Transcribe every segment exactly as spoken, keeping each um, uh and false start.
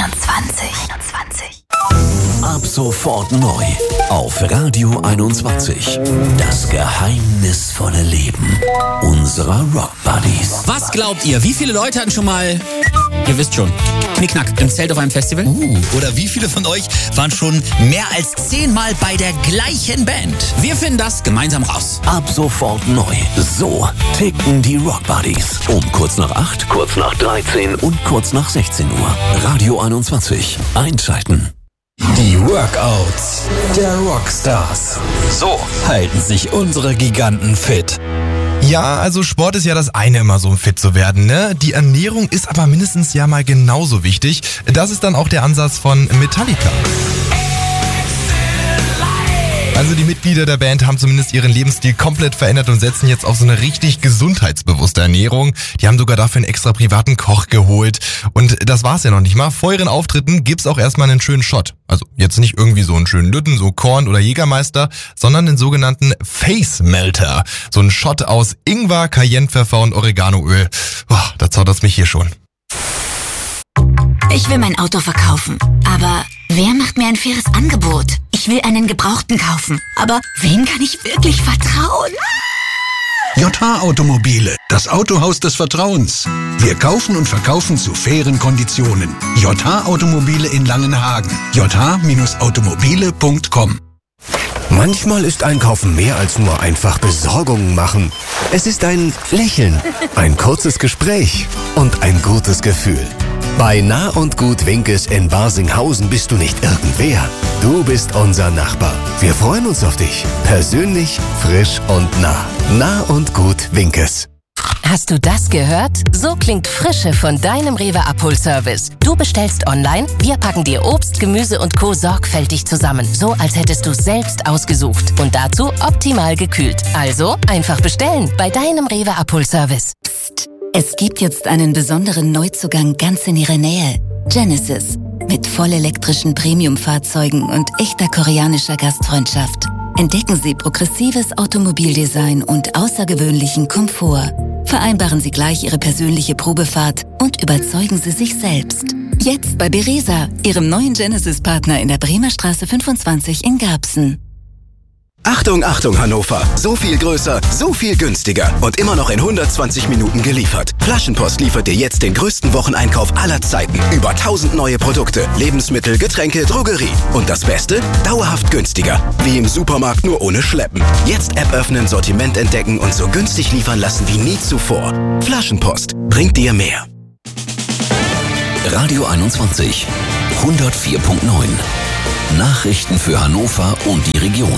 einundzwanzig. einundzwanzig. Ab sofort neu auf Radio einundzwanzig. Das geheimnisvolle Leben unserer Rock Buddies. Was glaubt ihr, wie viele Leute hatten schon mal, ihr wisst schon, Knickknack im Zelt auf einem Festival? Uh, oder wie viele von euch waren schon mehr als zehnmal bei der gleichen Band? Wir finden das gemeinsam raus. Ab sofort neu. So ticken die Rock Buddies. Um kurz nach acht, kurz nach dreizehn und kurz nach sechzehn Uhr. Radio einundzwanzig. Einschalten. Die Workouts der Rockstars. So halten sich unsere Giganten fit. Ja, also Sport ist ja das eine immer so, um fit zu werden, ne? Die Ernährung ist aber mindestens ja mal genauso wichtig. Das ist dann auch der Ansatz von Metallica. Also die Mitglieder der Band haben zumindest ihren Lebensstil komplett verändert und setzen jetzt auf so eine richtig gesundheitsbewusste Ernährung. Die haben sogar dafür einen extra privaten Koch geholt. Und das war's ja noch nicht mal. Vor ihren Auftritten gibt's auch erstmal einen schönen Shot. Also jetzt nicht irgendwie so einen schönen Lütten, so Korn oder Jägermeister, sondern den sogenannten Face Melter. So ein Shot aus Ingwer, Cayennepfeffer und Oreganoöl. Boah, da zaudert's mich hier schon. Ich will mein Auto verkaufen, aber wer macht mir ein faires Angebot? Ich will einen Gebrauchten kaufen, aber wem kann ich wirklich vertrauen? J H Automobile, das Autohaus des Vertrauens. Wir kaufen und verkaufen zu fairen Konditionen. J H Automobile in Langenhagen. j h automobile punkt com. Manchmal ist Einkaufen mehr als nur einfach Besorgungen machen. Es ist ein Lächeln, ein kurzes Gespräch und ein gutes Gefühl. Bei Nah und Gut Winkes in Barsinghausen bist du nicht irgendwer. Du bist unser Nachbar. Wir freuen uns auf dich. Persönlich, frisch und nah. Nah und Gut Winkes. Hast du das gehört? So klingt Frische von deinem Rewe Abholservice. Du bestellst online, wir packen dir Obst, Gemüse und Co. sorgfältig zusammen. So, als hättest du es selbst ausgesucht. Und dazu optimal gekühlt. Also einfach bestellen bei deinem Rewe Abholservice. Psst. Es gibt jetzt einen besonderen Neuzugang ganz in ihrer Nähe. Genesis. Mit vollelektrischen Premium-Fahrzeugen und echter koreanischer Gastfreundschaft. Entdecken Sie progressives Automobildesign und außergewöhnlichen Komfort. Vereinbaren Sie gleich Ihre persönliche Probefahrt und überzeugen Sie sich selbst. Jetzt bei Beresa, Ihrem neuen Genesis-Partner in der Bremer Straße fünfundzwanzig in Garbsen. Achtung, Achtung Hannover. So viel größer, so viel günstiger und immer noch in hundertzwanzig Minuten geliefert. Flaschenpost liefert dir jetzt den größten Wocheneinkauf aller Zeiten. Über tausend neue Produkte, Lebensmittel, Getränke, Drogerie. Und das Beste? Dauerhaft günstiger. Wie im Supermarkt, nur ohne Schleppen. Jetzt App öffnen, Sortiment entdecken und so günstig liefern lassen wie nie zuvor. Flaschenpost bringt dir mehr. Radio einundzwanzig. hundertvier Komma neun. Nachrichten für Hannover und die Region.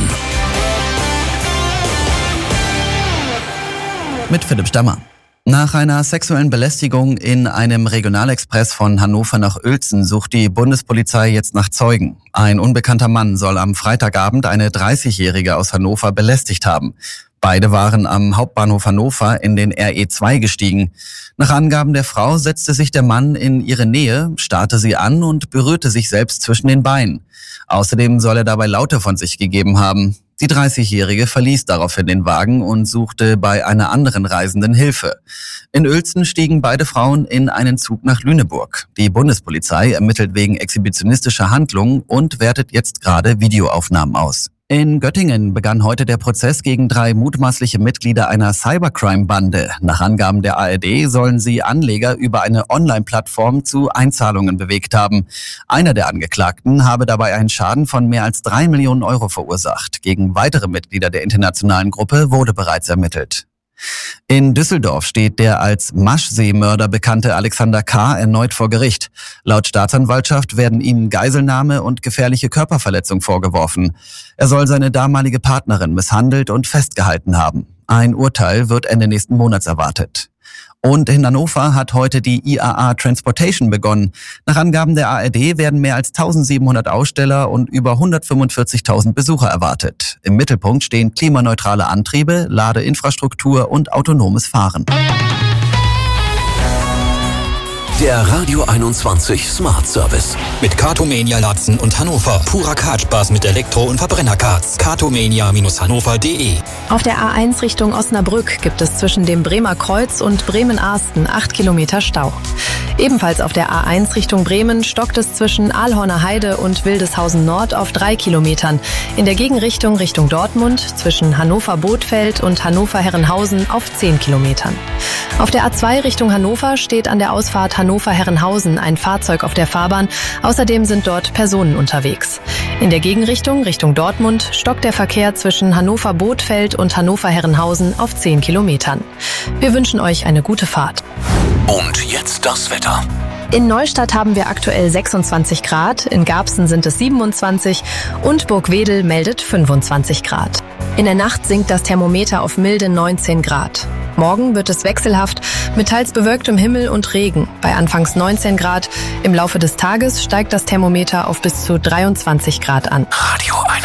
Mit Philipp Stammer. Nach einer sexuellen Belästigung in einem Regionalexpress von Hannover nach Uelzen sucht die Bundespolizei jetzt nach Zeugen. Ein unbekannter Mann soll am Freitagabend eine dreißigjährige aus Hannover belästigt haben. Beide waren am Hauptbahnhof Hannover in den R E zwei gestiegen. Nach Angaben der Frau setzte sich der Mann in ihre Nähe, starrte sie an und berührte sich selbst zwischen den Beinen. Außerdem soll er dabei Laute von sich gegeben haben. Die dreißigjährige verließ daraufhin den Wagen und suchte bei einer anderen Reisenden Hilfe. In Uelzen stiegen beide Frauen in einen Zug nach Lüneburg. Die Bundespolizei ermittelt wegen exhibitionistischer Handlungen und wertet jetzt gerade Videoaufnahmen aus. In Göttingen begann heute der Prozess gegen drei mutmaßliche Mitglieder einer Cybercrime-Bande. Nach Angaben der A R D sollen sie Anleger über eine Online-Plattform zu Einzahlungen bewegt haben. Einer der Angeklagten habe dabei einen Schaden von mehr als drei Millionen Euro verursacht. Gegen weitere Mitglieder der internationalen Gruppe wurde bereits ermittelt. In Düsseldorf steht der als Maschsee-Mörder bekannte Alexander K. erneut vor Gericht. Laut Staatsanwaltschaft werden ihm Geiselnahme und gefährliche Körperverletzung vorgeworfen. Er soll seine damalige Partnerin misshandelt und festgehalten haben. Ein Urteil wird Ende nächsten Monats erwartet. Und in Hannover hat heute die I A A Transportation begonnen. Nach Angaben der A R D werden mehr als eintausendsiebenhundert Aussteller und über hundertfünfundvierzigtausend Besucher erwartet. Im Mittelpunkt stehen klimaneutrale Antriebe, Ladeinfrastruktur und autonomes Fahren. Der Radio einundzwanzig Smart Service. Mit Cartomania Latzen und Hannover. Purer Kartspaß mit Elektro- und Verbrennerkarts. cartomania hannover punkt de. Auf der A eins Richtung Osnabrück gibt es zwischen dem Bremer Kreuz und Bremen-Arsten acht Kilometer Stau. Ebenfalls auf der A eins Richtung Bremen stockt es zwischen Aalhorner Heide und Wildeshausen Nord auf drei Kilometern. In der Gegenrichtung Richtung Dortmund zwischen Hannover-Bothfeld und Hannover-Herrenhausen auf zehn Kilometern. Auf der A zwei Richtung Hannover steht an der Ausfahrt Hannover-Herrenhausen ein Fahrzeug auf der Fahrbahn. Außerdem sind dort Personen unterwegs. In der Gegenrichtung Richtung Dortmund stockt der Verkehr zwischen Hannover-Bothfeld und Hannover-Herrenhausen auf zehn Kilometern. Wir wünschen euch eine gute Fahrt. Und jetzt das Wetter. In Neustadt haben wir aktuell sechsundzwanzig Grad, in Garbsen sind es siebenundzwanzig und Burgwedel meldet fünfundzwanzig Grad. In der Nacht sinkt das Thermometer auf milde neunzehn Grad. Morgen wird es wechselhaft mit teils bewölktem Himmel und Regen bei anfangs neunzehn Grad. Im Laufe des Tages steigt das Thermometer auf bis zu dreiundzwanzig Grad an. Radio